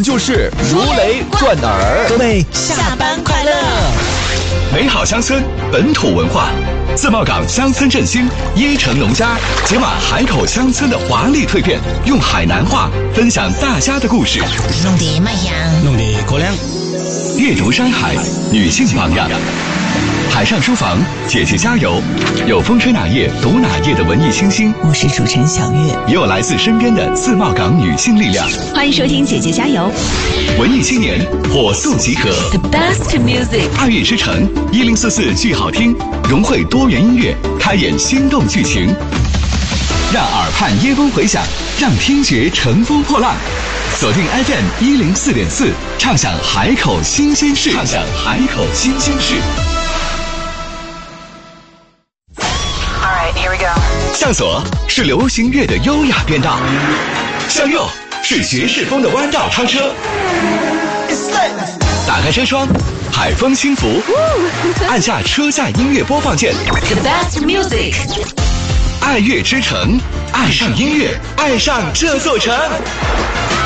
们就是如雷贯耳。 各位下班快乐！ 美好乡村，本土文化，自贸港乡村振兴，椰城农家解码海口乡村的华丽蜕变，用海南话分享大家的故事， 弄得卖香， 弄得过凉。 阅读山海，女性榜样。海上书房，姐姐加油！有风吹哪页读哪页的文艺清新， 我是主持人小月， 也有来自身边的自贸港女性力量。 欢迎收听姐姐加油！ 文艺青年火速集合 ，The best music， 爱乐之城1044剧好听，融汇多元音乐，开演心动剧情，让耳畔耶风回响，让听觉乘风破浪。锁定 FM 104.4，畅享海口新鲜事，畅享海口新鲜事。 Alright, here we go. 向左是流行乐的优雅变道，向右是爵士风的弯道超车。打开车窗，海风轻拂，按下车载音乐播放键。 The best music， 爱乐之城，爱上音乐，爱上这座城。